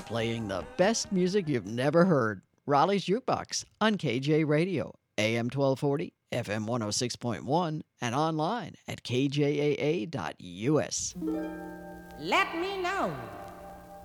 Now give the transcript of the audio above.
playing the best music you've never heard. Raleigh's Jukebox on KJ Radio, AM 1240, FM 106.1, and online at kjaa.us. Let me know